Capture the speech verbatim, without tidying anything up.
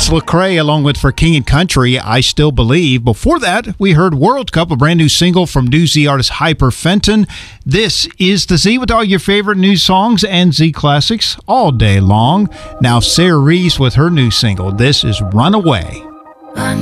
That's Lecrae along with For King and Country, I Still Believe. Before that, we heard World Cup, a brand new single from new Z artist Hyper Fenton. This is The Z with all your favorite new songs and Z classics all day long. Now Sarah Reeves with her new single. This is Runaway. I